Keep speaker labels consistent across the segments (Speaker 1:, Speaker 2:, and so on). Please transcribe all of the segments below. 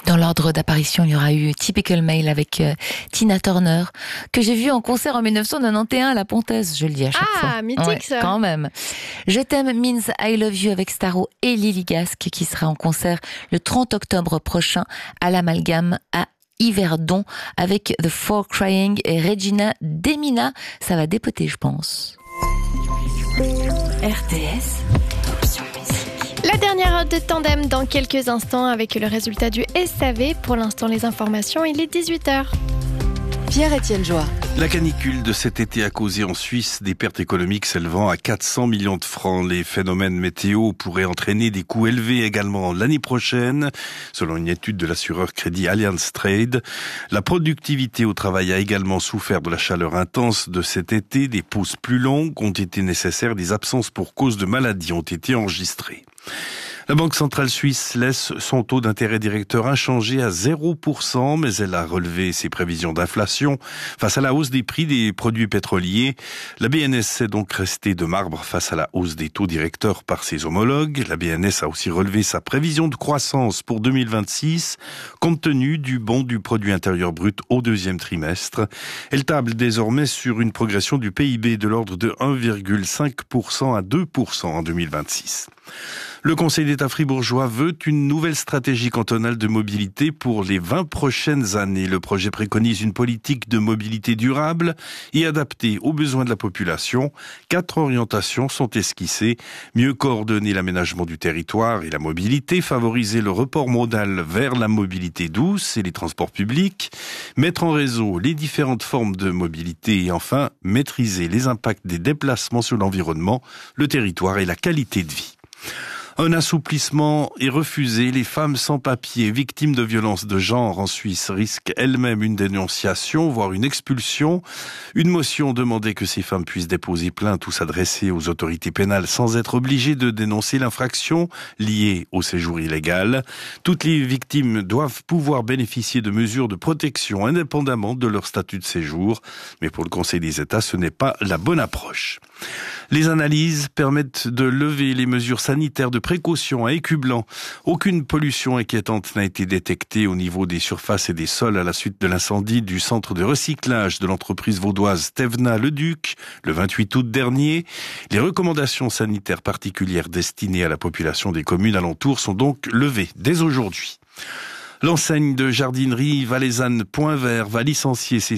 Speaker 1: Dans l'ordre d'apparition, il y aura eu Typical Male avec Tina Turner, que j'ai vu en concert en 1991 à la Pontaise, je le dis à chaque fois.
Speaker 2: Ah, mythique ça.
Speaker 1: Quand même. Je t'aime means I love you avec Starro et Lily Gasque, qui sera en concert le 30 octobre prochain à l'Amalgame à Yverdon avec The Four Crying et Regina Demina. Ça va dépoter, je pense. RTS.
Speaker 2: La dernière heure de Tandem dans quelques instants avec le résultat du SAV. Pour l'instant, les informations, il est 18h.
Speaker 3: Pierre-Étienne Joie.
Speaker 4: La canicule de cet été a causé en Suisse des pertes économiques s'élevant à 400 millions de francs. Les phénomènes météo pourraient entraîner des coûts élevés également l'année prochaine, selon une étude de l'assureur Crédit Allianz Trade. La productivité au travail a également souffert de la chaleur intense de cet été. Des pauses plus longues ont été nécessaires. Des absences pour cause de maladie ont été enregistrées. La Banque centrale suisse laisse son taux d'intérêt directeur inchangé à 0%, mais elle a relevé ses prévisions d'inflation face à la hausse des prix des produits pétroliers. La BNS est donc restée de marbre face à la hausse des taux directeurs par ses homologues. La BNS a aussi relevé sa prévision de croissance pour 2026, compte tenu du bond du produit intérieur brut au deuxième trimestre. Elle table désormais sur une progression du PIB de l'ordre de 1,5% à 2% en 2026. Le Conseil d'État fribourgeois veut une nouvelle stratégie cantonale de mobilité pour les 20 prochaines années. Le projet préconise une politique de mobilité durable et adaptée aux besoins de la population. 4 orientations sont esquissées. Mieux coordonner l'aménagement du territoire et la mobilité, favoriser le report modal vers la mobilité douce et les transports publics, mettre en réseau les différentes formes de mobilité et enfin maîtriser les impacts des déplacements sur l'environnement, le territoire et la qualité de vie. Un assouplissement est refusé. Les femmes sans papier victimes de violences de genre en Suisse risquent elles-mêmes une dénonciation, voire une expulsion. Une motion demandait que ces femmes puissent déposer plainte ou s'adresser aux autorités pénales sans être obligées de dénoncer l'infraction liée au séjour illégal. Toutes les victimes doivent pouvoir bénéficier de mesures de protection indépendamment de leur statut de séjour. Mais pour le Conseil des États, ce n'est pas la bonne approche. Les analyses permettent de lever les mesures sanitaires de précaution à Écublanc. Aucune pollution inquiétante n'a été détectée au niveau des surfaces et des sols à la suite de l'incendie du centre de recyclage de l'entreprise vaudoise Thévenat-le-Duc le 28 août dernier. Les recommandations sanitaires particulières destinées à la population des communes alentours sont donc levées dès aujourd'hui. L'enseigne de jardinerie valaisanne Point Vert va licencier ses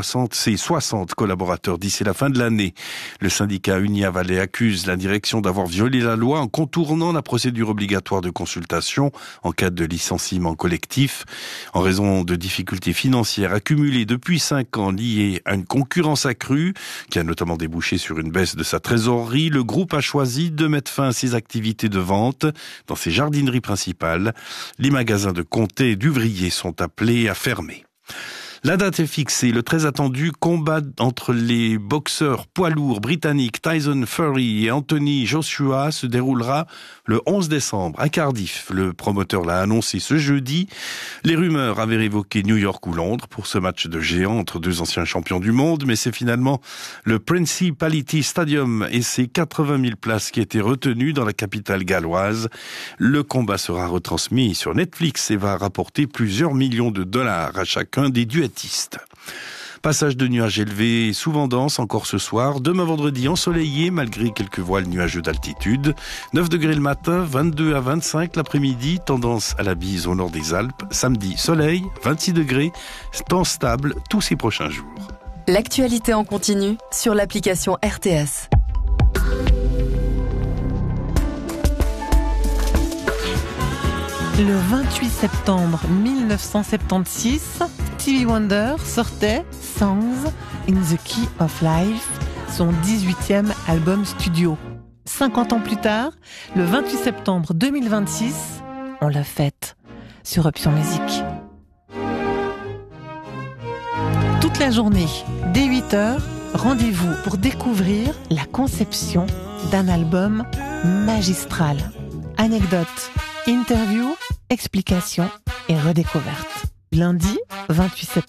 Speaker 4: 60 collaborateurs d'ici la fin de l'année. Le syndicat Unia Valais accuse la direction d'avoir violé la loi en contournant la procédure obligatoire de consultation en cas de licenciement collectif. En raison de difficultés financières accumulées depuis 5 ans liées à une concurrence accrue, qui a notamment débouché sur une baisse de sa trésorerie, le groupe a choisi de mettre fin à ses activités de vente dans ses jardineries principales. Les magasins de Comté d'Uvriers sont appelés à fermer. La date est fixée. Le très attendu combat entre les boxeurs poids lourds britanniques Tyson Fury et Anthony Joshua se déroulera le 11 décembre à Cardiff. Le promoteur l'a annoncé ce jeudi. Les rumeurs avaient évoqué New York ou Londres pour ce match de géant entre deux anciens champions du monde, mais c'est finalement le Principality Stadium et ses 80 000 places qui étaient retenues dans la capitale galloise. Le combat sera retransmis sur Netflix et va rapporter plusieurs millions de dollars à chacun des duettistes. Passage de nuages élevés, souvent denses encore ce soir. Demain vendredi ensoleillé malgré quelques voiles nuageux d'altitude. 9 degrés le matin, 22 à 25 l'après-midi. Tendance à la bise au nord des Alpes. Samedi, soleil, 26 degrés. Temps stable tous ces prochains jours.
Speaker 3: L'actualité en continu sur l'application RTS.
Speaker 5: Le 28 septembre 1976, Stevie Wonder sortait Songs in the Key of Life, son 18e album studio. 50 ans plus tard, le 28 septembre 2026, on le fête sur Option Musique. Toute la journée, dès 8h, rendez-vous pour découvrir la conception d'un album magistral. Anecdotes, interviews, explications et redécouvertes. Lundi, 28 septembre.